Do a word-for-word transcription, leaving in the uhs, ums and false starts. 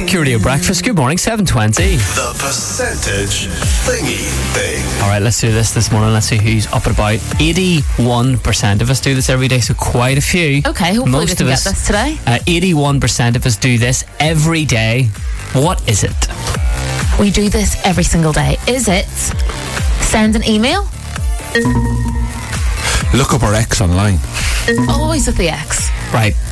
Curio Breakfast. Good morning, seven twenty. The percentage thingy thing. Alright, let's do this this morning. Let's see who's up and about. eighty-one percent of us do this every day, so quite a few. Okay, hopefully Most we can of get us, this today. Uh, eighty-one percent of us do this every day. What is it? We do this every single day. Is it send an email? Look up our ex online. Always with the X. Right,